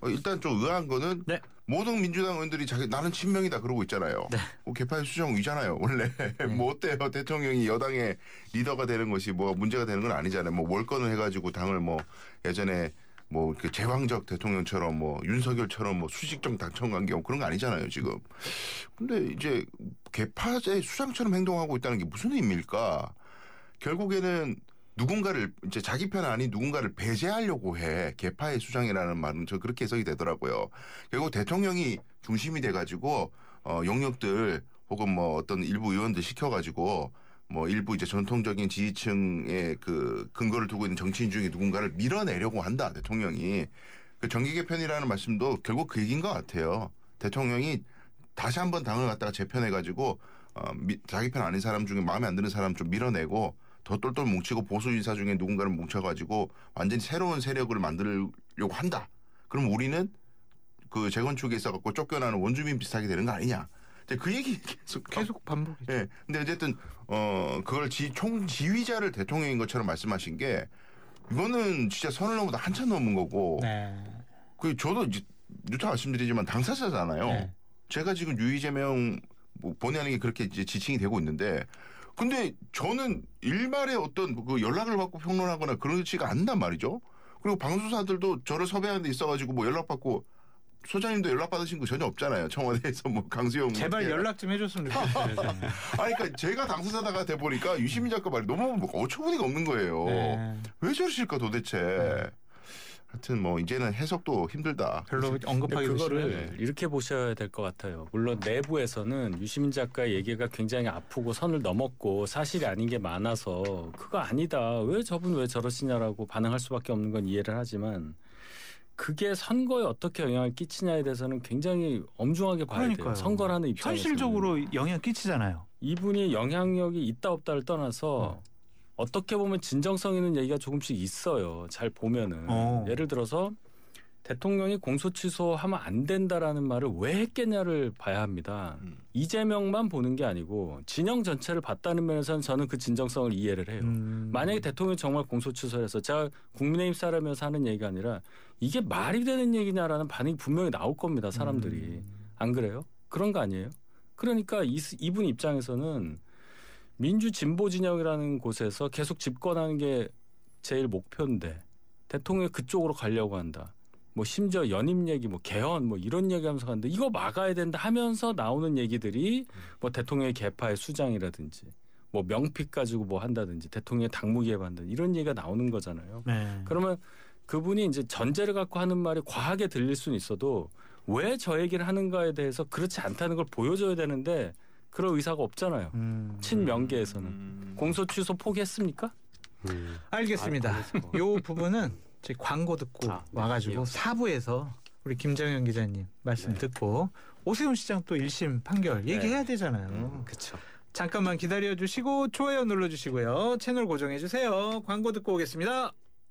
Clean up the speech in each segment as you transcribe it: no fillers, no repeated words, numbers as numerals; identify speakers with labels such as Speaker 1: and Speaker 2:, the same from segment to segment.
Speaker 1: 일단 좀 의아한 거는
Speaker 2: 네.
Speaker 1: 모든 민주당 의원들이 나는 친명이다 그러고 있잖아요.
Speaker 2: 네.
Speaker 1: 개파의 수정이잖아요. 원래 뭐 어때요? 대통령이 여당의 리더가 되는 것이 뭐 문제가 되는 건 아니잖아요. 뭐 월권을 해가지고 당을 뭐 예전에 뭐 제왕적 대통령처럼 뭐 윤석열처럼 뭐 수직적 당청 관계 그런 거 아니잖아요 지금. 근데 이제 개파의 수장처럼 행동하고 있다는 게 무슨 의미일까? 결국에는 누군가를 이제 자기 편 아닌 누군가를 배제하려고 해. 개파의 수장이라는 말은 저 그렇게 해석이 되더라고요. 결국 대통령이 중심이 돼가지고 영역들 혹은 뭐 어떤 일부 의원들 시켜가지고 뭐 일부 이제 전통적인 지지층의 그 근거를 두고 있는 정치인 중에 누군가를 밀어내려고 한다. 대통령이. 그 정기 개편이라는 말씀도 결국 그 얘기인 것 같아요. 대통령이 다시 한번 당을 갖다가 재편해가지고 자기 편 아닌 사람 중에 마음에 안 드는 사람 좀 밀어내고 더 똘똘 뭉치고 보수 인사 중에 누군가를 뭉쳐가지고 완전히 새로운 세력을 만들려고 한다. 그럼 우리는 그 재건축에 있어갖고 쫓겨나는 원주민 비슷하게 되는 거 아니냐. 그 얘기
Speaker 2: 계속 반복이죠.
Speaker 1: 예. 근데 어쨌든 그걸 총지휘자를 대통령인 것처럼 말씀하신 게 이거는 진짜 선을 넘어도 한참 넘은 거고.
Speaker 2: 네.
Speaker 1: 그 저도 이제 누차 말씀드리지만 당사자잖아요.
Speaker 2: 네.
Speaker 1: 제가 지금 유이재명 뭐 본의 아니게 그렇게 이제 지칭이 되고 있는데. 근데 저는 일말의 어떤 그 연락을 받고 평론하거나 그러지가 않단 말이죠. 그리고 방송사들도 저를 섭외하는 데 있어가지고 뭐 연락받고 소장님도 연락 받으신 거 전혀 없잖아요. 청와대에서 뭐 강수영.
Speaker 2: 제발 연락 좀 해줬으면 좋겠어요.
Speaker 1: 아니, 그러니까 제가 당사자가 돼 보니까 유시민 작가 말이 너무 어처구니가 없는 거예요.
Speaker 2: 네.
Speaker 1: 왜 저러실까 도대체. 하여튼 뭐 이제는 해석도 힘들다.
Speaker 2: 별로 언급하기
Speaker 3: 그거를 이렇게 보셔야 될 것 같아요. 물론 내부에서는 유시민 작가의 얘기가 굉장히 아프고 선을 넘었고 사실이 아닌 게 많아서 그거 아니다. 왜 저분 왜 저러시냐라고 반응할 수밖에 없는 건 이해를 하지만 그게 선거에 어떻게 영향을 끼치냐에 대해서는 굉장히 엄중하게 봐야 돼요. 선거를 하는 입장에서.
Speaker 2: 현실적으로 영향 끼치잖아요.
Speaker 3: 이분이 영향력이 있다 없다를 떠나서 어떻게 보면 진정성 있는 얘기가 조금씩 있어요. 잘 보면은. 예를 들어서 대통령이 공소 취소하면 안 된다라는 말을 왜 했겠냐를 봐야 합니다. 이재명만 보는 게 아니고 진영 전체를 봤다는 면에서는 저는 그 진정성을 이해를 해요. 만약에 대통령이 정말 공소 취소를 해서 제가 국민의힘 사람이어서 하는 얘기가 아니라 이게 말이 되는 얘기냐라는 반응이 분명히 나올 겁니다. 사람들이. 안 그래요? 그런 거 아니에요? 그러니까 이분 입장에서는 민주 진보 진영이라는 곳에서 계속 집권하는 게 제일 목표인데 대통령이 그쪽으로 가려고 한다. 뭐 심지어 연임 얘기, 뭐 개헌, 뭐 이런 얘기하면서 가는데 이거 막아야 된다 하면서 나오는 얘기들이 뭐 대통령의 개파의 수장이라든지 뭐 명픽 가지고 뭐 한다든지 대통령의 당무 개입한다 이런 얘기가 나오는 거잖아요.
Speaker 2: 네.
Speaker 3: 그러면 그분이 이제 전제를 갖고 하는 말이 과하게 들릴 수는 있어도 왜 저 얘기를 하는가에 대해서 그렇지 않다는 걸 보여줘야 되는데 그럴 의사가 없잖아요. 친명계에서는. 공소 취소 포기했습니까?
Speaker 2: 알겠습니다. 이 부분은 저희 광고 듣고 와가지고 4부에서 우리 김정현 기자님 말씀 듣고 오세훈 시장 또 1심 판결 얘기해야 되잖아요.
Speaker 3: 그렇죠.
Speaker 2: 잠깐만 기다려주시고 좋아요 눌러주시고요. 채널 고정해주세요. 광고 듣고 오겠습니다.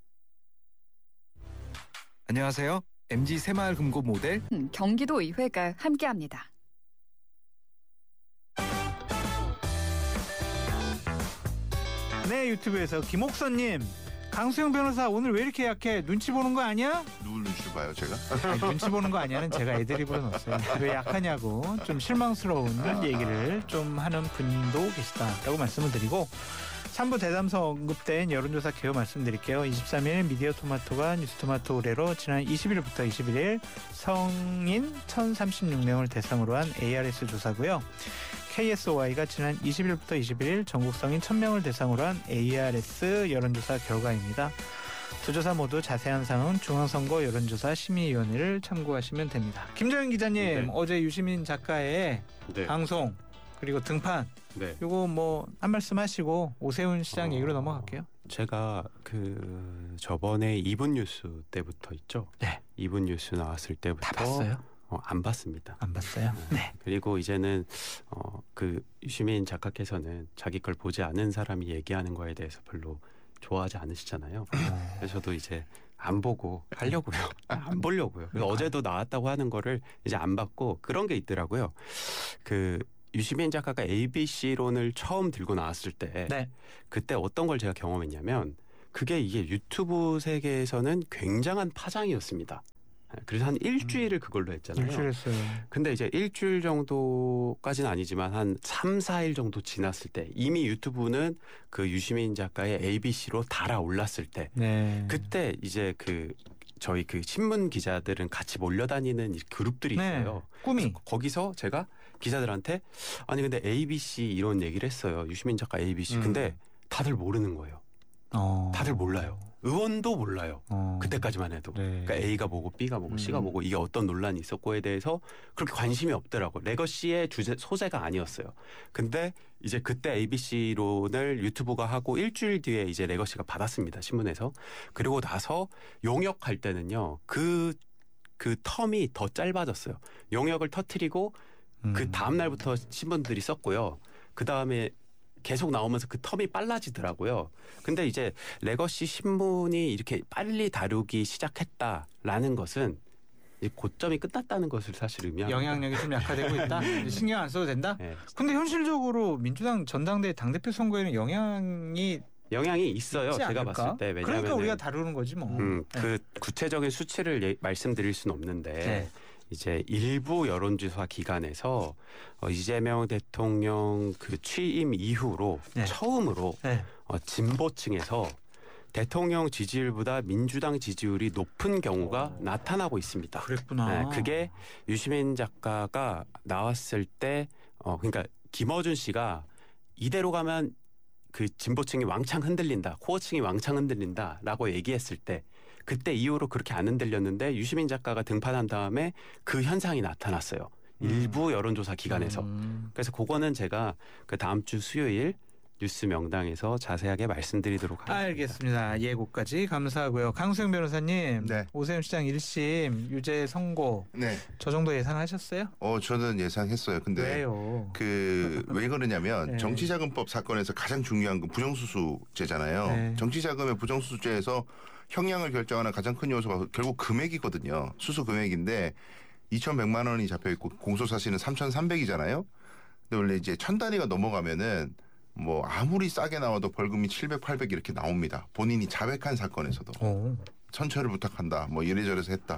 Speaker 4: 안녕하세요. MG 새마을 금고 모델
Speaker 5: 경기도 의회가 함께합니다.
Speaker 2: 네, 유튜브에서 김옥선님, 강수영 변호사 오늘 왜 이렇게 약해? 눈치 보는 거 아니야?
Speaker 1: 누굴 눈치 봐요 제가?
Speaker 2: 아니, 눈치 보는 거 아니야는 제가 애드립으로 넣었어요. 왜 약하냐고 좀 실망스러운 얘기를 좀 하는 분도 계시다라고 말씀을 드리고 3부 대담서 언급된 여론조사 개요 말씀드릴게요. 23일 미디어토마토가 뉴스토마토 의뢰로 지난 20일부터 21일 성인 1036명을 대상으로 한 ARS 조사고요. KSOI가 지난 20일부터 21일 전국 성인 1000명을 대상으로 한 ARS 여론조사 결과입니다. 두 조사 모두 자세한 사항은 중앙선거 여론조사 심의위원회를 참고하시면 됩니다. 김정현 기자님, 어제 유시민 작가의 방송 그리고 등판 이거 뭐 한 말씀 하시고 오세훈 시장 얘기로 넘어갈게요.
Speaker 6: 제가 그 저번에 2분 뉴스 때부터 있죠.
Speaker 2: 네.
Speaker 6: 2분 뉴스 나왔을 때부터
Speaker 2: 다 봤어요?
Speaker 6: 안 봤습니다.
Speaker 2: 안 봤어요? 네.
Speaker 6: 그리고 이제는 그 유시민 작가께서는 자기 걸 보지 않은 사람이 얘기하는 거에 대해서 별로 좋아하지 않으시잖아요. 그래서 저도 이제 안 보고 하려고요. 안 보려고요. 어제도 나왔다고 하는 거를 이제 안 봤고 그런 게 있더라고요. 그 유시민 작가가 ABC론을 처음 들고 나왔을 때 그때 어떤 걸 제가 경험했냐면 그게 이게 유튜브 세계에서는 굉장한 파장이었습니다. 그래서 한 일주일을 그걸로 했잖아요.
Speaker 2: 일주일 했어요.
Speaker 6: 근데 이제 일주일 정도까지는 아니지만 한 3, 4일 정도 지났을 때 이미 유튜브는 그 유시민 작가의 ABC로 달아올랐을 때
Speaker 2: 네.
Speaker 6: 그때 이제 저희 신문 기자들은 같이 몰려다니는 그룹들이 있어요.
Speaker 2: 꿈이.
Speaker 6: 거기서 제가 기자들한테 아니 근데 ABC 이런 얘기를 했어요. 유시민 작가 ABC. 근데 다들 모르는 거예요. 다들 몰라요. 의원도 몰라요. 그때까지만 해도.
Speaker 2: 네.
Speaker 6: 그러니까 A가 뭐고 B가 뭐고 C가 뭐고 이게 어떤 논란이 있었고에 대해서 그렇게 관심이 없더라고. 레거시의 소재가 아니었어요. 근데 이제 그때 ABC론을 유튜브가 하고 일주일 뒤에 이제 레거시가 받았습니다. 신문에서. 그리고 나서 용역할 때는요. 그 텀이 더 짧아졌어요. 용역을 터뜨리고 그 다음 날부터 신문들이 썼고요. 그 다음에 계속 나오면서 그 텀이 빨라지더라고요. 근데 이제 레거시 신문이 이렇게 빨리 다루기 시작했다라는 것은 고점이 끝났다는 것을 사실 의미합니다.
Speaker 2: 영향력이 좀 약화되고 있다. 신경 안 써도 된다.
Speaker 6: 네.
Speaker 2: 근데 현실적으로 민주당 전당대회 당대표 선거에는 영향이
Speaker 6: 있어요.
Speaker 2: 있지
Speaker 6: 제가
Speaker 2: 않을까?
Speaker 6: 봤을 때. 왜냐하면
Speaker 2: 그러니까 우리가 다루는 거지 뭐.
Speaker 6: 그 구체적인 수치를 말씀드릴 수는 없는데 이제 일부 여론조사 기관에서 이재명 대통령 그 취임 이후로 처음으로 진보층에서 대통령 지지율보다 민주당 지지율이 높은 경우가 나타나고 있습니다.
Speaker 2: 그랬구나.
Speaker 6: 그게 유시민 작가가 나왔을 때 그러니까 김어준 씨가 이대로 가면 그 진보층이 왕창 흔들린다, 코어층이 왕창 흔들린다라고 얘기했을 때 그때 이후로 그렇게 안 흔들렸는데 유시민 작가가 등판한 다음에 그 현상이 나타났어요. 일부 여론조사 기관에서. 그래서 그거는 제가 그 다음 주 수요일 뉴스 명당에서 자세하게 말씀드리도록 하겠습니다.
Speaker 2: 알겠습니다. 예고까지 감사하고요. 강수영 변호사님,
Speaker 1: 네.
Speaker 2: 오세훈 시장 1심 유죄 선고
Speaker 1: 네.
Speaker 2: 저 정도 예상하셨어요?
Speaker 1: 저는 예상했어요. 근데
Speaker 2: 왜요?
Speaker 1: 왜 그러냐면
Speaker 2: 네.
Speaker 1: 정치자금법 사건에서 가장 중요한 건 부정수수죄잖아요.
Speaker 2: 네.
Speaker 1: 정치자금의 부정수수죄에서 형량을 결정하는 가장 큰 요소가 결국 금액이거든요. 수수 금액인데 2,100만 원이 잡혀 있고 공소사실은 3,300이잖아요. 근데 원래 이제 1,000단위가 넘어가면은 뭐 아무리 싸게 나와도 벌금이 700, 800 이렇게 나옵니다. 본인이 자백한 사건에서도. 선처를 부탁한다. 뭐 이래저래서 했다.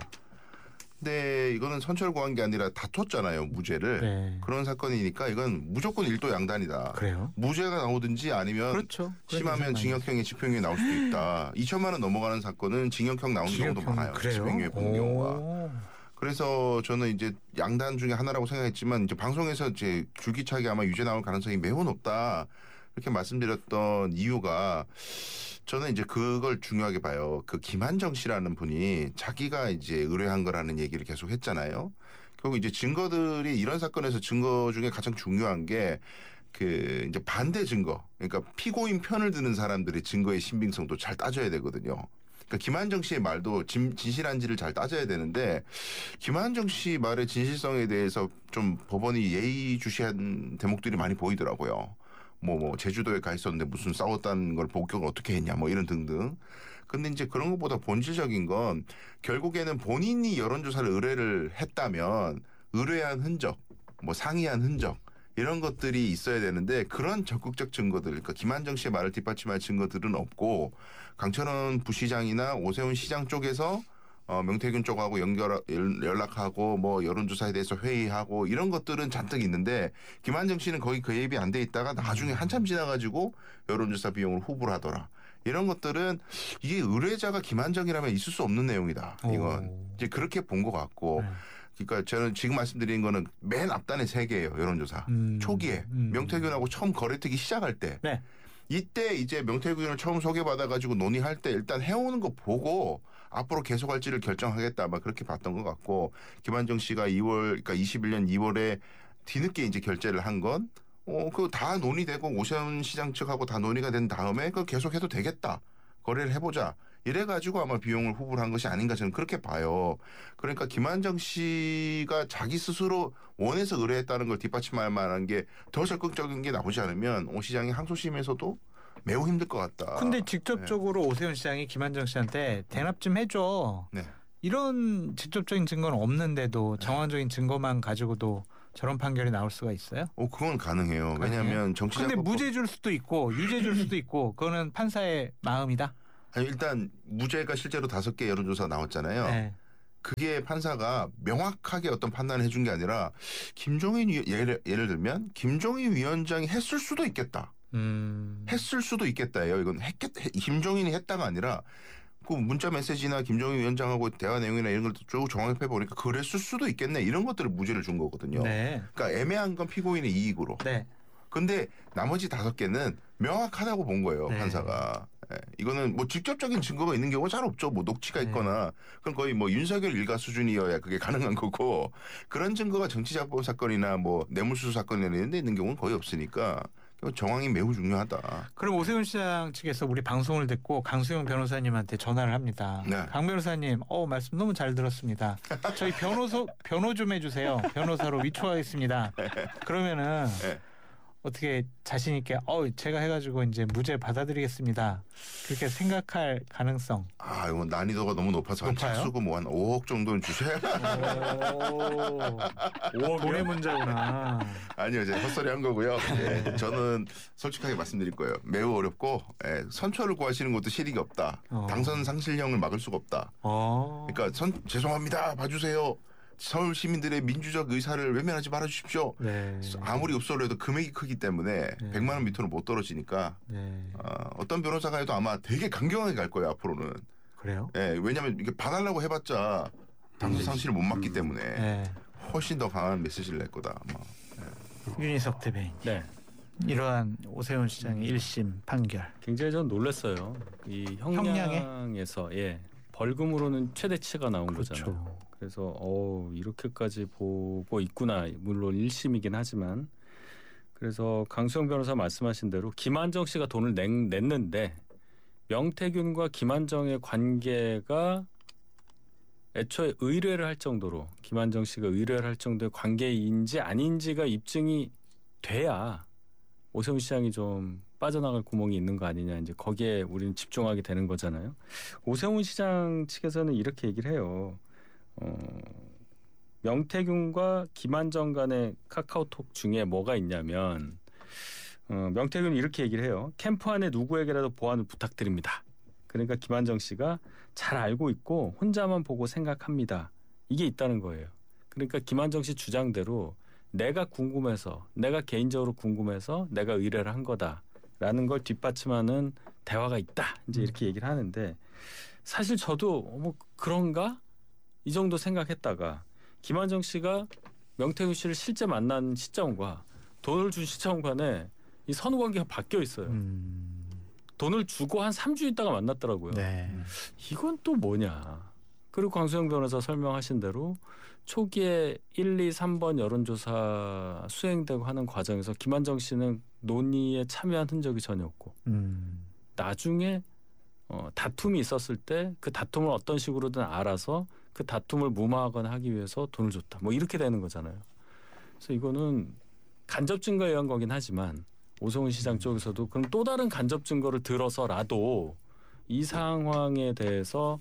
Speaker 1: 근데 이거는 선처를 구한 게 아니라 다퉜잖아요. 무죄를.
Speaker 2: 네.
Speaker 1: 그런 사건이니까 이건 무조건 일도 양단이다.
Speaker 2: 그래요?
Speaker 1: 무죄가 나오든지 아니면
Speaker 2: 그렇죠.
Speaker 1: 심하면 징역형이 집행유예 나올 수도 있다. 2천만 원 넘어가는 사건은 징역형 나오는 경우도 많아요.
Speaker 2: 그래요?
Speaker 1: 집행유예 보는 경우가. 그래서 저는 이제 양단 중에 하나라고 생각했지만 이제 방송에서 이제 줄기차게 아마 유죄 나올 가능성이 매우 높다. 이렇게 말씀드렸던 이유가 저는 이제 그걸 중요하게 봐요. 그 김한정 씨라는 분이 자기가 이제 의뢰한 거라는 얘기를 계속 했잖아요. 결국 이제 증거들이 이런 사건에서 증거 중에 가장 중요한 게 그 이제 반대 증거. 그러니까 피고인 편을 드는 사람들의 증거의 신빙성도 잘 따져야 되거든요. 그러니까 김한정 씨의 말도 진실한지를 잘 따져야 되는데 김한정 씨 말의 진실성에 대해서 좀 법원이 예의주시한 대목들이 많이 보이더라고요. 뭐 제주도에 가 있었는데 무슨 싸웠다는 걸 목격을 어떻게 했냐 뭐 이런 등등. 근데 이제 그런 것보다 본질적인 건 결국에는 본인이 여론조사를 의뢰를 했다면 의뢰한 흔적, 뭐 상의한 흔적 이런 것들이 있어야 되는데 그런 적극적 증거들, 그러니까 김한정 씨의 말을 뒷받침할 증거들은 없고 강철원 부시장이나 오세훈 시장 쪽에서 명태균 쪽하고 연락하고 뭐 여론조사에 대해서 회의하고 이런 것들은 잔뜩 있는데 김한정 씨는 거의 그 예비 안 돼 있다가 나중에 한참 지나가지고 여론조사 비용을 후보를 하더라. 이런 것들은 이게 의뢰자가 김한정이라면 있을 수 없는 내용이다. 이건 이제 그렇게 본 것 같고. 그러니까 저는 지금 말씀드린 거는 맨 앞단의 세 개예요. 여론조사. 초기에 명태균하고 처음 거래되기 시작할 때.
Speaker 2: 네.
Speaker 1: 이때 이제 명태균을 처음 소개받아가지고 논의할 때 일단 해오는 거 보고 앞으로 계속할지를 결정하겠다. 아마 그렇게 봤던 것 같고 김한정 씨가 2월, 그러니까 21년 2월에 뒤늦게 이제 결재를 한 건 그거 다 논의되고 오세훈 시장 측하고 다 논의가 된 다음에 그거 계속해도 되겠다. 거래를 해보자. 이래가지고 아마 비용을 후보를 한 것이 아닌가 저는 그렇게 봐요. 그러니까 김한정 씨가 자기 스스로 원해서 의뢰했다는 걸 뒷받침할 만한 게 더 적극적인 게 나오지 않으면 오 시장이 항소심에서도 매우 힘들 것 같다.
Speaker 2: 근데 직접적으로 오세훈 시장이 김한정 씨한테 대납 좀 해줘.
Speaker 1: 네.
Speaker 2: 이런 직접적인 증거는 없는데도 정황적인 증거만 가지고도 저런 판결이 나올 수가 있어요?
Speaker 1: 그건 가능해요. 왜냐하면 정치적.
Speaker 2: 근데 무죄 줄 수도 있고 유죄 줄 수도 있고 그거는 판사의 마음이다.
Speaker 1: 아니, 일단 무죄가 실제로 5개 여론조사 나왔잖아요.
Speaker 2: 네.
Speaker 1: 그게 판사가 명확하게 어떤 판단을 해준 게 아니라 김종인 예를 들면 김종인 위원장이 했을 수도 있겠다. 했을 수도 있겠다예요. 이건 김종인이 했다가 아니라 그 문자 메시지나 김종인 위원장하고 대화 내용이나 이런 걸 쭉 종합해 보니까 그랬을 수도 있겠네. 이런 것들을 무죄를 준 거거든요.
Speaker 2: 네.
Speaker 1: 그러니까 애매한 건 피고인의 이익으로.
Speaker 2: 네.
Speaker 1: 근데 나머지 5개는 명확하다고 본 거예요.
Speaker 2: 네.
Speaker 1: 판사가. 예, 이거는 뭐 직접적인 증거가 있는 경우가 잘 없죠. 뭐 녹취가 있거나 그건 거의 뭐 윤석열 일가 수준이어야 그게 가능한 거고 그런 증거가 정치자본 사건이나 뭐 뇌물수수 사건이나 이런 데 있는 경우는 거의 없으니까 정황이 매우 중요하다.
Speaker 2: 그럼 오세훈 시장 측에서 우리 방송을 듣고 강수영 변호사님한테 전화를 합니다.
Speaker 1: 네.
Speaker 2: 강 변호사님, 말씀 너무 잘 들었습니다. 저희 변호 좀 해주세요. 변호사로 위촉하겠습니다. 그러면은
Speaker 1: 네.
Speaker 2: 어떻게 자신 있게 제가 해가지고 이제 무죄 받아들이겠습니다. 그렇게 생각할 가능성.
Speaker 1: 이거 난이도가 너무 높아서 한 착수고 뭐 한 5억 정도는 주셔야.
Speaker 2: 5억 돈의 문제구나.
Speaker 1: 아니요, 제가 헛소리 한 거고요. 예, 저는 솔직하게 말씀드릴 거예요. 매우 어렵고 선처를 구하시는 것도 실익이 없다. 당선 상실령을 막을 수가 없다. 그러니까 죄송합니다. 봐주세요. 서울 시민들의 민주적 의사를 외면하지 말아주십시오.
Speaker 2: 네.
Speaker 1: 아무리 없어도 금액이 크기 때문에
Speaker 2: 네.
Speaker 1: 100만 원 밑으로 못 떨어지니까
Speaker 2: 네.
Speaker 1: 어떤 변호사가 해도 아마 되게 강경하게 갈 거예요. 앞으로는.
Speaker 2: 그래요?
Speaker 1: 왜냐하면 이게 봐달라고 해봤자 당선 상실을 못 막기 때문에
Speaker 2: 네.
Speaker 1: 훨씬 더 강한 메시지를 낼 거다. 아마.
Speaker 2: 윤희석 대변인.
Speaker 3: 네.
Speaker 2: 이러한 오세훈 시장의 1심 판결.
Speaker 3: 굉장히 전 놀랐어요. 이 형량에서 벌금으로는 최대치가 나온 거잖아요. 그래서 이렇게까지 보고 있구나. 물론 1심이긴 하지만. 그래서 강수영 변호사 말씀하신 대로 김한정 씨가 돈을 냈는데 명태균과 김한정의 관계가 애초에 의뢰를 할 정도로 김한정 씨가 의뢰를 할 정도의 관계인지 아닌지가 입증이 돼야 오세훈 시장이 좀 빠져나갈 구멍이 있는 거 아니냐. 이제 거기에 우리는 집중하게 되는 거잖아요. 오세훈 시장 측에서는 이렇게 얘기를 해요. 명태균과 김한정 간의 카카오톡 중에 뭐가 있냐면 명태균이 이렇게 얘기를 해요. 캠프 안에 누구에게라도 보안을 부탁드립니다. 그러니까 김한정 씨가 잘 알고 있고 혼자만 보고 생각합니다. 이게 있다는 거예요. 그러니까 김한정 씨 주장대로 내가 개인적으로 궁금해서 내가 의뢰를 한 거다라는 걸 뒷받침하는 대화가 있다. 이제 이렇게 얘기를 하는데 사실 저도 뭐 그런가? 이 정도 생각했다가 김한정 씨가 명태균 씨를 실제 만난 시점과 돈을 준 시점 간에 이 선후 관계가 바뀌어 있어요. 돈을 주고 한 3주 있다가 만났더라고요.
Speaker 2: 네.
Speaker 3: 이건 또 뭐냐. 그리고 강수영 변호사 설명하신 대로 초기에 1, 2, 3번 여론조사 수행되고 하는 과정에서 김한정 씨는 논의에 참여한 흔적이 전혀 없고 나중에 다툼이 있었을 때 그 다툼을 어떤 식으로든 알아서 그 다툼을 무마하거나 하기 위해서 돈을 줬다. 뭐 이렇게 되는 거잖아요. 그래서 이거는 간접 증거에 의한 거긴 하지만 오세훈 시장 쪽에서도 그럼 또 다른 간접 증거를 들어서라도 이 상황에 대해서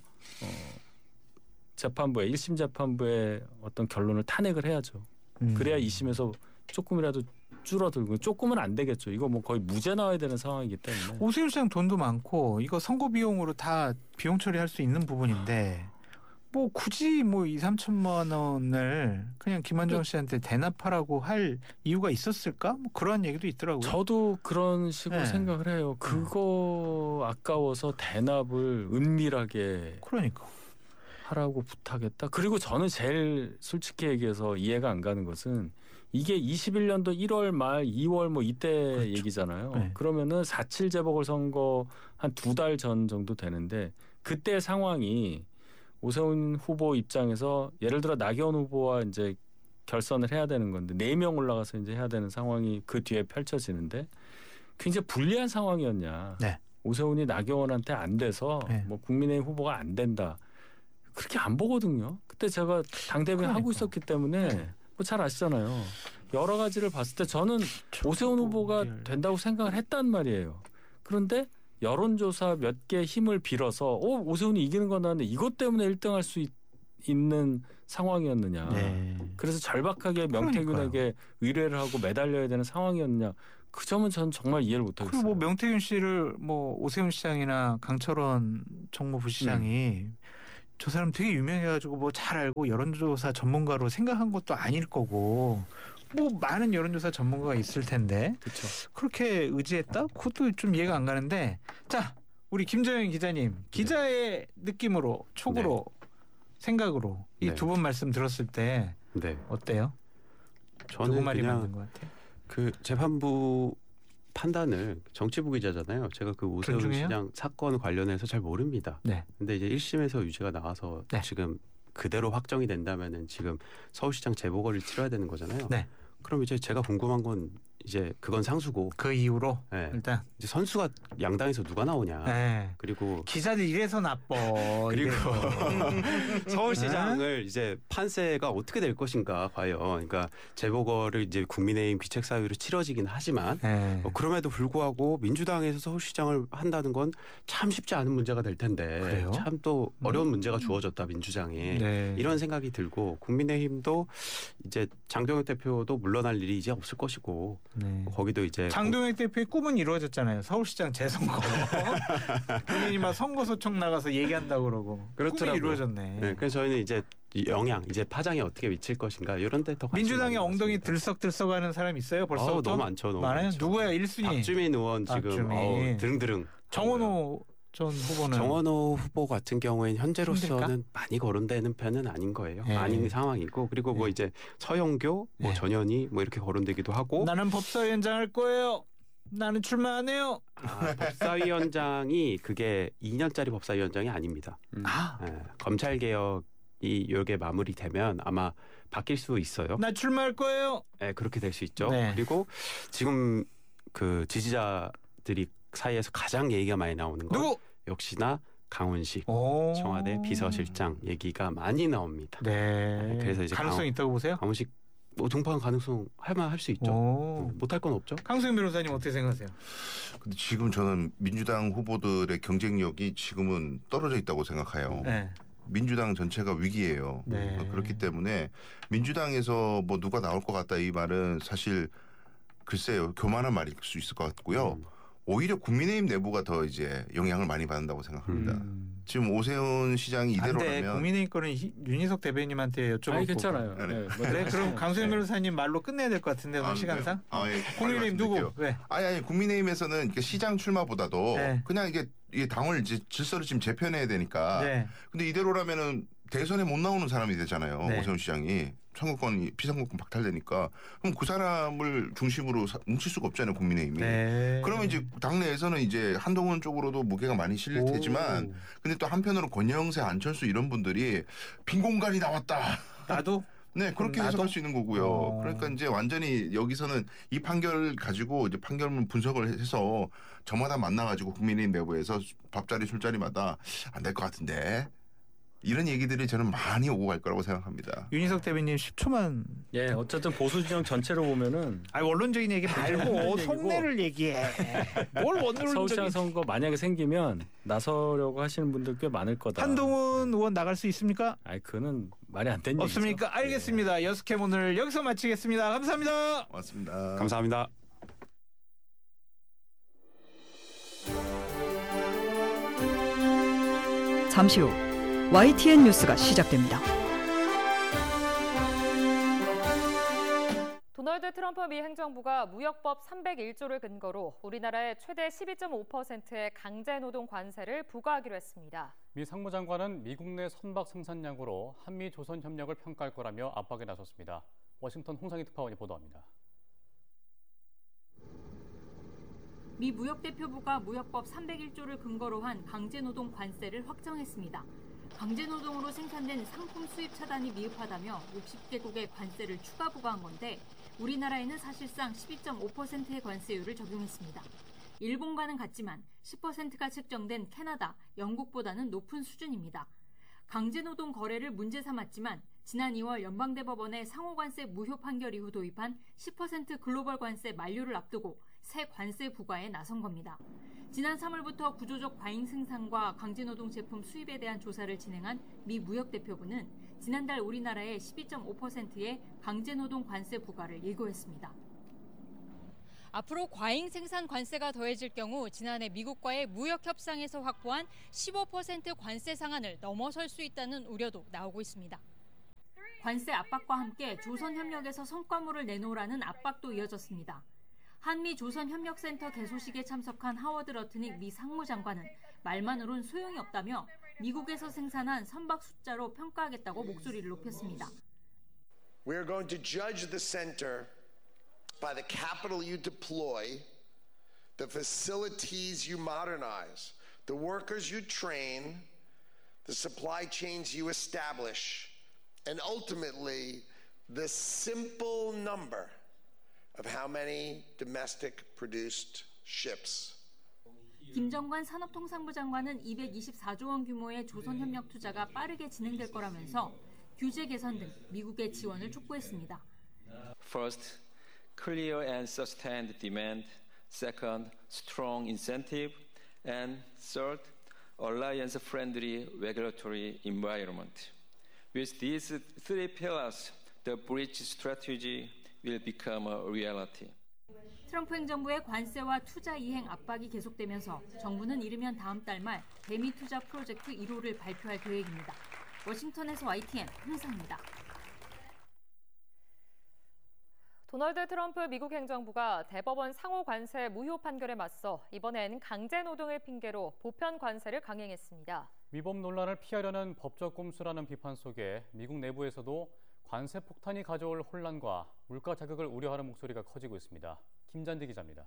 Speaker 3: 재판부에 1심 재판부의 어떤 결론을 탄핵을 해야죠. 그래야 2심에서 조금이라도 줄어들고 조금은 안 되겠죠. 이거 뭐 거의 무죄 나와야 되는 상황이기 때문에.
Speaker 2: 오세훈 시장 돈도 많고 이거 선거 비용으로 다 비용 처리할 수 있는 부분인데 뭐 굳이 뭐 2, 3천만 원을 그냥 김한정 씨한테 대납하라고 할 이유가 있었을까? 뭐 그런 얘기도 있더라고요.
Speaker 3: 저도 그런 식으로 생각을 해요. 그거 아까워서 대납을 은밀하게
Speaker 2: 그러니까
Speaker 3: 하라고 부탁했다. 그리고 저는 제일 솔직히 얘기해서 이해가 안 가는 것은 이게 21년도 1월 말 2월 뭐 이때 그렇죠. 얘기잖아요. 네. 그러면은 4.7 재보궐선거 한 2달 전 정도 되는데 그때 상황이 오세훈 후보 입장에서 예를 들어 나경원 후보와 이제 결선을 해야 되는 건데 4명 올라가서 이제 해야 되는 상황이 그 뒤에 펼쳐지는데 굉장히 불리한 상황이었냐. 네. 오세훈이 나경원한테 안 돼서 뭐 국민의힘 후보가 안 된다. 그렇게 안 보거든요. 그때 제가 당대변 하고 있었기 때문에 뭐 잘 아시잖아요. 여러 가지를 봤을 때 저는 오세훈 후보가 된다고 생각을 했단 말이에요. 그런데 여론조사 몇 개 힘을 빌어서 오세훈이 이기는 건 나는데 이것 때문에 1등할 수 있는 상황이었느냐. 네. 그래서 절박하게 명태균에게 의뢰를 하고 매달려야 되는 상황이었느냐. 그 점은 저는 정말 이해를 못하겠어요.
Speaker 2: 그리고 뭐 명태균 씨를 뭐 오세훈 시장이나 강철원 정무부시장이 저 사람 되게 유명해가지고 뭐 잘 알고 여론조사 전문가로 생각한 것도 아닐 거고 뭐 많은 여론조사 전문가가 있을 텐데
Speaker 3: 그렇죠.
Speaker 2: 그렇게 의지했다? 그것도 좀 이해가 안 가는데 자 우리 김정현 기자님 기자의 느낌으로 촉으로 생각으로 이
Speaker 6: 네.
Speaker 2: 두 분 말씀 들었을 때
Speaker 6: 네.
Speaker 2: 어때요? 누구
Speaker 6: 저는
Speaker 2: 말이
Speaker 6: 그냥
Speaker 2: 맞는 것 같아요?
Speaker 6: 그 재판부 판단을 정치부 기자잖아요. 제가 그 오세훈
Speaker 2: 존중해요?
Speaker 6: 시장 사건 관련해서 잘 모릅니다.
Speaker 2: 네.
Speaker 6: 근데 이제 1심에서 유죄가 나와서
Speaker 2: 네.
Speaker 6: 지금 그대로 확정이 된다면은 지금 서울시장 재보궐을 치러야 되는 거잖아요.
Speaker 2: 네.
Speaker 6: 그럼 이제 제가 궁금한 건 이제 그건 상수고
Speaker 2: 그 이후로
Speaker 6: 네.
Speaker 2: 일단
Speaker 6: 이제 선수가 양당에서 누가 나오냐.
Speaker 2: 네.
Speaker 6: 그리고
Speaker 2: 기자들 이래서 나빠.
Speaker 6: 그리고
Speaker 2: 이래서.
Speaker 6: 서울시장을 이제 판세가 어떻게 될 것인가 과연. 그러니까 재보궐을 이제 국민의힘 귀책사유로 치러지긴 하지만
Speaker 2: 네.
Speaker 6: 그럼에도 불구하고 민주당에서 서울시장을 한다는 건 참 쉽지 않은 문제가 될 텐데
Speaker 2: 그래요?
Speaker 6: 참 또 어려운 문제가 주어졌다 민주당에
Speaker 2: 네.
Speaker 6: 이런 생각이 들고 국민의힘도 이제 장동혁 대표도 물러날 일이 이제 없을 것이고
Speaker 2: 네.
Speaker 6: 거기도 이제
Speaker 2: 장동혁 대표의 꿈은 이루어졌잖아요. 서울시장 재선거. 본인이 막 선거소청 나가서 얘기한다고 그러고. 꿈이
Speaker 6: 그렇더라고요.
Speaker 2: 이루어졌네.
Speaker 6: 네, 그래서 저희는 이제 이 영향, 이제 파장이 어떻게 미칠 것인가 이런 데 더
Speaker 2: 민주당의 엉덩이 들썩들썩하는 사람 있어요? 벌써부터?
Speaker 6: 너무 많죠. 너무
Speaker 2: 많아요?
Speaker 6: 많죠.
Speaker 2: 누구야 1순위?
Speaker 6: 박주민 의원 지금
Speaker 2: 박주민.
Speaker 6: 드릉드릉.
Speaker 2: 정원호 전 후보는
Speaker 6: 정원호 후보 같은 경우에는 현재로서는
Speaker 2: 힘들까?
Speaker 6: 많이 거론되는 편은 아닌 거예요.
Speaker 2: 네.
Speaker 6: 아닌 상황이고 그리고 뭐
Speaker 2: 네.
Speaker 6: 이제 서영교, 뭐
Speaker 2: 네.
Speaker 6: 전현희 뭐 이렇게 거론되기도 하고
Speaker 2: 나는 법사위원장 할 거예요. 나는 출마 안 해요.
Speaker 6: 법사위원장이 그게 2년짜리 법사위원장이 아닙니다.
Speaker 2: 아,
Speaker 6: 검찰 개혁이 요게 마무리되면 아마 바뀔 수 있어요.
Speaker 2: 나 출마할 거예요.
Speaker 6: 네, 그렇게 될 수 있죠.
Speaker 2: 네.
Speaker 6: 그리고 지금 그 지지자들이 사이에서 가장 얘기가 많이 나오는 건
Speaker 2: 누구?
Speaker 6: 역시나 강훈식
Speaker 2: 오.
Speaker 6: 청와대 비서실장 얘기가 많이 나옵니다.
Speaker 2: 네.
Speaker 6: 그래서 이제
Speaker 2: 가능성 있다고 보세요?
Speaker 6: 강훈식 뭐 등판 가능성 할 수 있죠.
Speaker 2: 오.
Speaker 6: 못할 건 없죠.
Speaker 2: 강수영 변호사님 어떻게 생각하세요?
Speaker 1: 근데 지금 저는 민주당 후보들의 경쟁력이 지금은 떨어져 있다고 생각해요.
Speaker 2: 네.
Speaker 1: 민주당 전체가 위기예요.
Speaker 2: 네.
Speaker 1: 그렇기 때문에 민주당에서 뭐 누가 나올 것 같다 이 말은 사실 글쎄요 교만한 말일 수 있을 것 같고요. 오히려 국민의힘 내부가 더 이제 영향을 많이 받는다고 생각합니다. 지금 오세훈 시장이
Speaker 2: 안돼
Speaker 1: 이대로라면
Speaker 2: 국민의힘 거는 윤희석 대변인한테 여쭤보고.
Speaker 3: 아니 괜찮아요.
Speaker 1: 네.
Speaker 3: 네,
Speaker 2: 그래 그럼 강수영
Speaker 3: 네.
Speaker 2: 변호사님 말로 끝내야 될 것 같은데 오늘 시간상.
Speaker 1: 예.
Speaker 2: 국민의힘 누구?
Speaker 1: 말씀드릴게요.
Speaker 2: 왜?
Speaker 1: 아니 국민의힘에서는 이렇게 시장 출마보다도
Speaker 2: 네.
Speaker 1: 그냥 이게 당을 이제 질서를 지금 재편해야 되니까.
Speaker 2: 네.
Speaker 1: 근데 이대로라면은 대선에 못 나오는 사람이 되잖아요.
Speaker 2: 네.
Speaker 1: 오세훈 시장이 선거권 피선거권 박탈되니까 그럼 그 사람을 중심으로 뭉칠 수가 없잖아요. 국민의힘이.
Speaker 2: 네.
Speaker 1: 그러면 이제 당내에서는 이제 한동훈 쪽으로도 무게가 많이 실릴 테지만 근데 또 한편으로 권영세 안철수 이런 분들이 빈 공간이 나왔다.
Speaker 2: 나도
Speaker 1: 네, 그렇게
Speaker 2: 나도?
Speaker 1: 해석할 수 있는 거고요.
Speaker 2: 어.
Speaker 1: 그러니까 이제 완전히 여기서는 이 판결 가지고 이제 판결문 분석을 해서 저마다 만나가지고 국민의힘 내부에서 밥자리 술자리마다 안 될 것 같은데 이런 얘기들이 저는 많이 오고 갈 거라고 생각합니다.
Speaker 2: 윤희석 대변인 10초만.
Speaker 3: 예, 어쨌든 보수 진영 전체로 보면은
Speaker 2: 아니 원론적인 얘기 말고
Speaker 3: 얘기고.
Speaker 2: 속내를 얘기해. 뭘
Speaker 3: 서울시장
Speaker 2: 원론적인.
Speaker 3: 선거 만약에 생기면 나서려고 하시는 분들 꽤 많을 거다.
Speaker 2: 한동훈 의원 나갈 수 있습니까?
Speaker 3: 아니 그거는 말이 안 되는 얘기죠.
Speaker 2: 없습니까? 알겠습니다. 여스캠 오늘 여기서 마치겠습니다. 감사합니다.
Speaker 1: 고맙습니다.
Speaker 6: 감사합니다.
Speaker 5: 잠시 후 YTN 뉴스가 시작됩니다.
Speaker 7: 도널드 트럼프 미 행정부가 무역법 301조를 근거로 우리나라에 최대 12.5%의 강제노동 관세를 부과하기로 했습니다.
Speaker 8: 미 상무장관은 미국 내 선박 생산량으로 한미 조선 협력을 평가할 거라며 압박에 나섰습니다. 워싱턴 홍상희 특파원이 보도합니다.
Speaker 9: 미 무역대표부가 무역법 301조를 근거로 한 강제노동 관세를 확정했습니다. 강제노동으로 생산된 상품 수입 차단이 미흡하다며 60개국의 관세를 추가 부과한 건데 우리나라에는 사실상 12.5%의 관세율을 적용했습니다. 일본과는 같지만 10%가 책정된 캐나다, 영국보다는 높은 수준입니다. 강제노동 거래를 문제 삼았지만 지난 2월 연방대법원의 상호관세 무효 판결 이후 도입한 10% 글로벌 관세 만료를 앞두고 새 관세 부과에 나선 겁니다. 지난 3월부터 구조적 과잉 생산과 강제노동 제품 수입에 대한 조사를 진행한 미 무역대표부는 지난달 우리나라에 12.5%의 강제노동 관세 부과를 예고했습니다. 앞으로 과잉 생산 관세가 더해질 경우 지난해 미국과의 무역 협상에서 확보한 15% 관세 상한을 넘어설 수 있다는 우려도 나오고 있습니다. 관세 압박과 함께 조선협력에서 성과물을 내놓으라는 압박도 이어졌습니다. 한미 조선협력센터 개소식에 참석한 하워드 러트닉 미 상무장관은 말만으론 소용이 없다며 미국에서 생산한 선박 숫자로 평가하겠다고 목소리를 높였습니다.
Speaker 10: We are going to judge the center by the capital you deploy, the facilities you modernize, the workers you train, the supply chains you establish, and ultimately the simple number of how many domestic produced ships.
Speaker 9: 김정관 산업통상부 장관은 224조 원 규모의 조선협력 투자가 빠르게 진행될 거라면서 규제 개선 등 미국의 지원을 촉구했습니다.
Speaker 11: First, clear and sustained demand. Second, strong incentive. And third, alliance-friendly regulatory environment. With these three pillars, the bridge strategy will become a reality.
Speaker 9: 트럼프 행정부의 관세와 투자 이행 압박이 계속되면서 정부는 이르면 다음 달 말 대미 투자 프로젝트 1호를 발표할 계획입니다. 워싱턴에서 YTN 홍상입니다.
Speaker 7: 도널드 트럼프 미국 행정부가 대법원 상호 관세 무효 판결에 맞서 이번엔 강제 노동을 핑계로 보편 관세를 강행했습니다.
Speaker 8: 위법 논란을 피하려는 법적 꼼수라는 비판 속에 미국 내부에서도 관세 폭탄이 가져올 혼란과 물가 자극을 우려하는 목소리가 커지고 있습니다. 김잔디 기자입니다.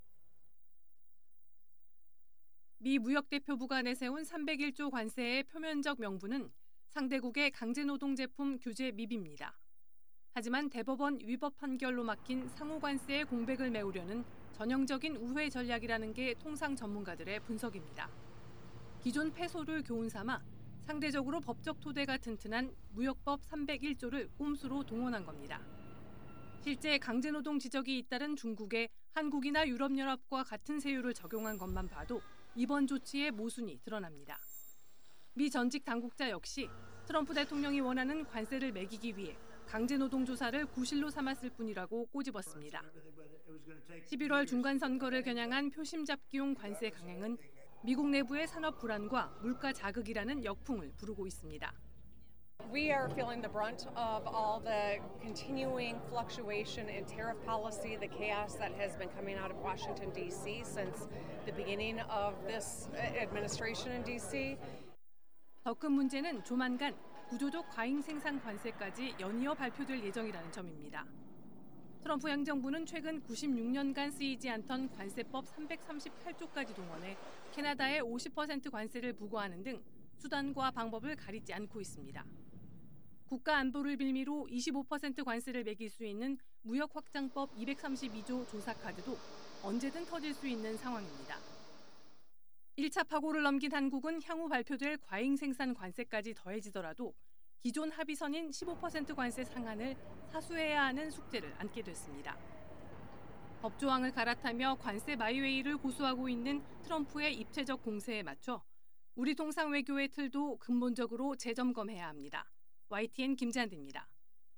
Speaker 12: 미 무역대표부가 내세운 301조 관세의 표면적 명분은 상대국의 강제노동 제품 규제 미비입니다. 하지만 대법원 위법 판결로 막힌 상호관세의 공백을 메우려는 전형적인 우회 전략이라는 게 통상 전문가들의 분석입니다. 기존 패소를 교훈 삼아 상대적으로 법적 토대가 튼튼한 무역법 301조를 꼼수로 동원한 겁니다. 실제 강제노동 지적이 잇따른 중국에 한국이나 유럽연합과 같은 세율을 적용한 것만 봐도 이번 조치의 모순이 드러납니다. 미 전직 당국자 역시 트럼프 대통령이 원하는 관세를 매기기 위해 강제노동 조사를 구실로 삼았을 뿐이라고 꼬집었습니다. 11월 중간선거를 겨냥한 표심 잡기용 관세 강행은 미국 내부의 산업 불안과 물가 자극이라는 역풍을 부르고 있습니다.
Speaker 13: We are feeling the brunt of all the continuing fluctuation in tariff policy, the chaos that has been coming out of Washington, D.C. since the beginning of this administration in D.C.
Speaker 12: 더 큰 문제는 조만간 구조적 과잉 생산 관세까지 연이어 발표될 예정이라는 점입니다. 트럼프 행정부는 최근 96년간 쓰이지 않던 관세법 338조까지 동원해 캐나다에 50% 관세를 부과하는 등 수단과 방법을 가리지 않고 있습니다. 국가 안보를 빌미로 25% 관세를 매길 수 있는 무역확장법 232조 조사 카드도 언제든 터질 수 있는 상황입니다. 1차 파고를 넘긴 한국은 향후 발표될 과잉 생산 관세까지 더해지더라도 기존 합의선인 15% 관세 상한을 사수해야 하는 숙제를 안게 됐습니다. 법조항을 갈아타며 관세 마이웨이를 고수하고 있는 트럼프의 입체적 공세에 맞춰 우리 통상 외교의 틀도 근본적으로 재점검해야 합니다. YTN 김잔디입니다.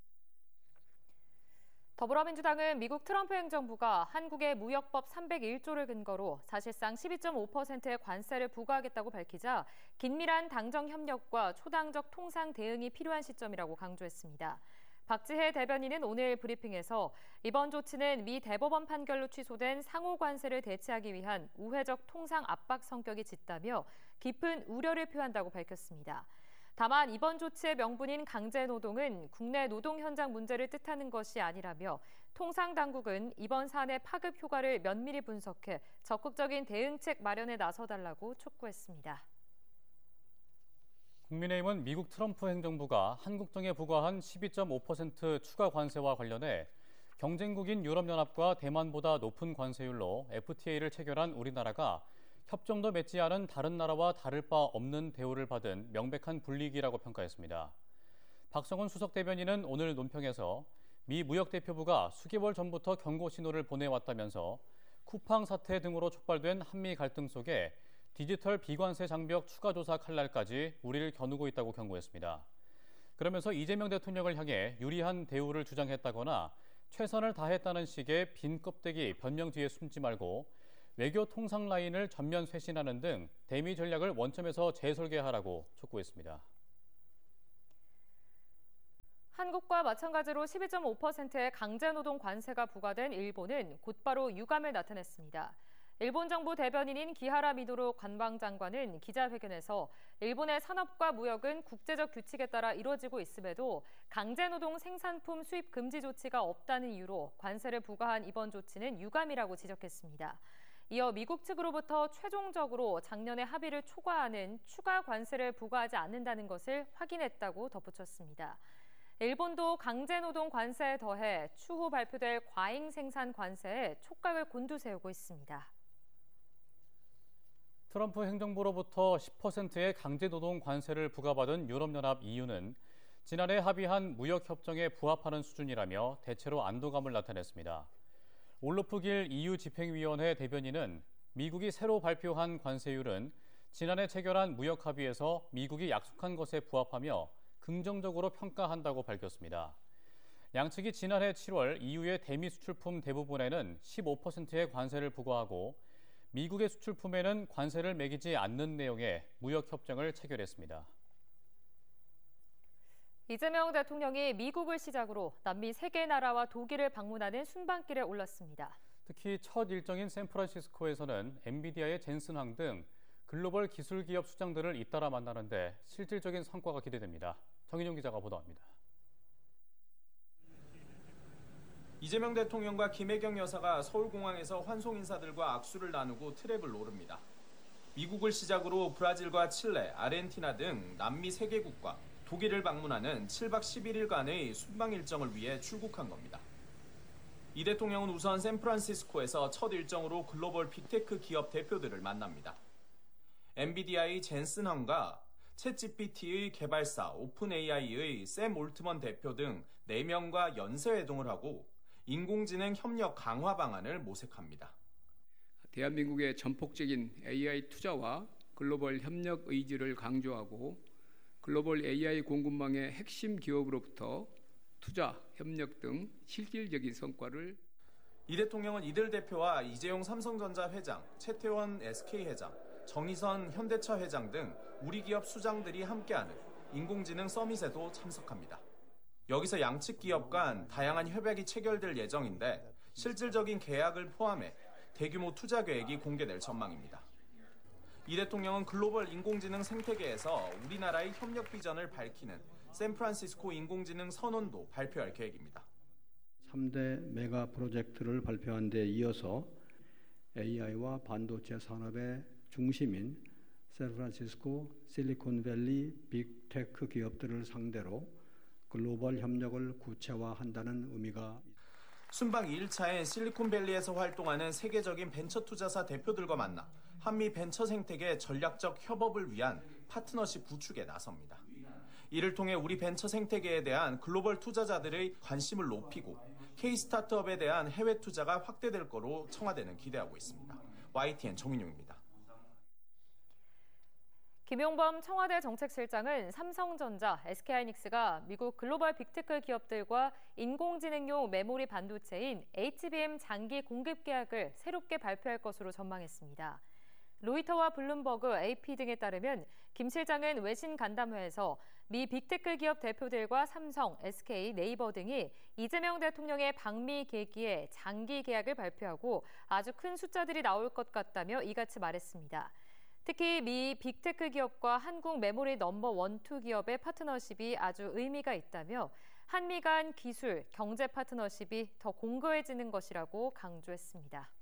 Speaker 7: 더불어민주당은 미국 트럼프 행정부가 한국의 무역법 301조를 근거로 사실상 12.5%의 관세를 부과하겠다고 밝히자 긴밀한 당정 협력과 초당적 통상 대응이 필요한 시점이라고 강조했습니다. 박지혜 대변인은 오늘 브리핑에서 이번 조치는 미 대법원 판결로 취소된 상호 관세를 대체하기 위한 우회적 통상 압박 성격이 짙다며 깊은 우려를 표한다고 밝혔습니다. 다만 이번 조치의 명분인 강제노동은 국내 노동 현장 문제를 뜻하는 것이 아니라며 통상당국은 이번 사안의 파급 효과를 면밀히 분석해 적극적인 대응책 마련에 나서달라고 촉구했습니다.
Speaker 8: 국민의힘은 미국 트럼프 행정부가 한국 등에 부과한 12.5% 추가 관세와 관련해 경쟁국인 유럽연합과 대만보다 높은 관세율로 FTA를 체결한 우리나라가 협정도 맺지 않은 다른 나라와 다를 바 없는 대우를 받은 명백한 불이익이라고 평가했습니다. 박성훈 수석 대변인은 오늘 논평에서 미 무역대표부가 수개월 전부터 경고 신호를 보내왔다면서 쿠팡 사태 등으로 촉발된 한미 갈등 속에 디지털 비관세 장벽 추가 조사 칼날까지 우리를 겨누고 있다고 경고했습니다. 그러면서 이재명 대통령을 향해 유리한 대우를 주장했다거나 최선을 다했다는 식의 빈 껍데기 변명 뒤에 숨지 말고 외교 통상 라인을 전면 쇄신하는 등 대미 전략을 원점에서 재설계하라고 촉구했습니다.
Speaker 7: 한국과 마찬가지로 12.5%의 강제노동 관세가 부과된 일본은 곧바로 유감을 나타냈습니다. 일본 정부 대변인인 기하라 미도로 관방장관은 기자회견에서 일본의 산업과 무역은 국제적 규칙에 따라 이루어지고 있음에도 강제노동 생산품 수입 금지 조치가 없다는 이유로 관세를 부과한 이번 조치는 유감이라고 지적했습니다. 이어 미국 측으로부터 최종적으로 작년에 합의를 초과하는 추가 관세를 부과하지 않는다는 것을 확인했다고 덧붙였습니다. 일본도 강제노동 관세에 더해 추후 발표될 과잉 생산 관세에 촉각을 곤두세우고 있습니다.
Speaker 8: 트럼프 행정부로부터 10%의 강제노동 관세를 부과받은 유럽연합 EU는 지난해 합의한 무역협정에 부합하는 수준이라며 대체로 안도감을 나타냈습니다. 올로프 길 EU 집행위원회 대변인은 미국이 새로 발표한 관세율은 지난해 체결한 무역 합의에서 미국이 약속한 것에 부합하며 긍정적으로 평가한다고 밝혔습니다. 양측이 지난해 7월 EU의 대미 수출품 대부분에는 15%의 관세를 부과하고 미국의 수출품에는 관세를 매기지 않는 내용의 무역협정을 체결했습니다.
Speaker 7: 이재명 대통령이 미국을 시작으로 남미 3개 나라와 독일을 방문하는 순방길에 올랐습니다.
Speaker 8: 특히 첫 일정인 샌프란시스코에서는 엔비디아의 젠슨 황 등 글로벌 기술 기업 수장들을 잇따라 만나는데 실질적인 성과가 기대됩니다. 정인용 기자가 보도합니다.
Speaker 14: 이재명 대통령과 김혜경 여사가 서울공항에서 환송 인사들과 악수를 나누고 트랙을 오릅니다. 미국을 시작으로 브라질과 칠레, 아르헨티나 등 남미 3개국과 독일을 방문하는 7박 11일간의 순방 일정을 위해 출국한 겁니다. 이 대통령은 우선 샌프란시스코에서 첫 일정으로 글로벌 빅테크 기업 대표들을 만납니다. 엔비디아의 젠슨 황과 챗GPT의 개발사 오픈AI의 샘 올트먼 대표 등 4명과 연쇄회동을 하고 인공지능 협력 강화 방안을 모색합니다.
Speaker 15: 대한민국의 전폭적인 AI 투자와 글로벌 협력 의지를 강조하고 글로벌 AI 공급망의 핵심 기업으로부터 투자, 협력 등 실질적인 성과를
Speaker 14: 이 대통령은 이들 대표와 이재용 삼성전자 회장, 최태원 SK 회장, 정의선 현대차 회장 등 우리 기업 수장들이 함께하는 인공지능 서밋에도 참석합니다. 여기서 양측 기업 간 다양한 협약이 체결될 예정인데 실질적인 계약을 포함해 대규모 투자 계획이 공개될 전망입니다. 이 대통령은 글로벌 인공지능 생태계에서 우리나라의 협력 비전을 밝히는 샌프란시스코 인공지능 선언도 발표할 계획입니다.
Speaker 16: 3대 메가 프로젝트를 발표한 데 이어서 AI와 반도체 산업의 중심인 샌프란시스코 실리콘밸리 빅테크 기업들을 상대로 글로벌 협력을 구체화한다는 의미가 있습니다.
Speaker 14: 순방 2일차엔 실리콘밸리에서 활동하는 세계적인 벤처 투자사 대표들과 만나 한미 벤처 생태계 전략적 협업을 위한 파트너십 구축에 나섭니다. 이를 통해 우리 벤처 생태계에 대한 글로벌 투자자들의 관심을 높이고 K-스타트업에 대한 해외 투자가 확대될 거로 청와대는 기대하고 있습니다. YTN 정인용입니다.
Speaker 7: 김용범 청와대 정책실장은 삼성전자, SK하이닉스가 미국 글로벌 빅테크 기업들과 인공지능용 메모리 반도체인 HBM 장기 공급 계약을 새롭게 발표할 것으로 전망했습니다. 로이터와 블룸버그, AP 등에 따르면 김 실장은 외신 간담회에서 미 빅테크 기업 대표들과 삼성, SK, 네이버 등이 이재명 대통령의 방미 계기에 장기 계약을 발표하고 아주 큰 숫자들이 나올 것 같다며 이같이 말했습니다. 특히 미 빅테크 기업과 한국 메모리 넘버 1, 2 기업의 파트너십이 아주 의미가 있다며 한미 간 기술, 경제 파트너십이 더 공고해지는 것이라고 강조했습니다.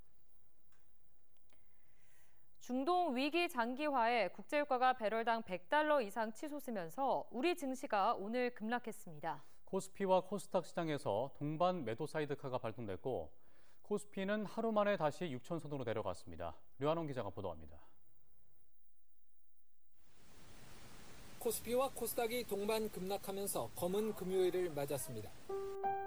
Speaker 7: 중동 위기 장기화에 국제유가가 배럴당 $100 이상 치솟으면서 우리 증시가 오늘 급락했습니다.
Speaker 8: 코스피와 코스닥 시장에서 동반 매도 사이드카가 발동됐고 코스피는 하루 만에 다시 6천선으로 내려갔습니다. 류한홍 기자가 보도합니다.
Speaker 17: 코스피와 코스닥이 동반 급락하면서 검은 금요일을 맞았습니다.